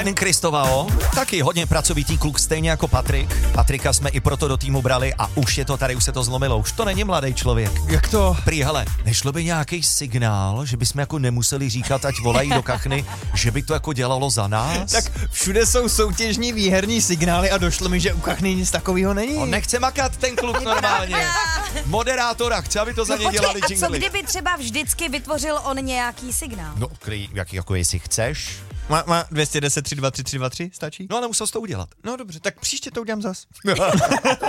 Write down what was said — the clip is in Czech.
Ben Kristovao, taky hodně pracovitý kluk, stejně jako Patrik. Patrika jsme i proto do týmu brali a už je to tady, už se to zlomilo. Už to není mladý člověk. Jak to? Prý, hele, nešlo by nějaký signál, že bychom jako nemuseli říkat, ať volají do kachny, že by to jako dělalo za nás? Tak všude jsou soutěžní výherní signály a došlo mi, že u kachny nic takového není. On nechce makat ten kluk normálně. Moderátora, chce, aby to za ně dělali A co jingly. kdyby třeba vždycky vytvořil on nějaký signál? No, jako jestli chceš. Má 210 323 323, stačí? No ale musel jsi to udělat. No dobře, tak příště to udělám zas.